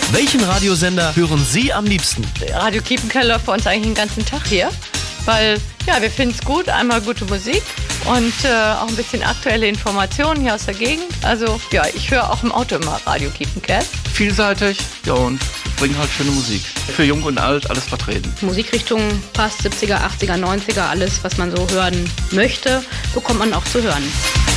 Welchen Radiosender hören Sie am liebsten? Radio Kiepenkerl läuft bei uns eigentlich den ganzen Tag hier, weil wir finden es gut, einmal gute Musik und auch ein bisschen aktuelle Informationen hier aus der Gegend. Also ich höre auch im Auto immer Radio Kiepenkerl. Vielseitig, und bringen halt schöne Musik. Für Jung und Alt alles vertreten. Musikrichtung passt, 70er, 80er, 90er, alles, was man so hören möchte, bekommt man auch zu hören.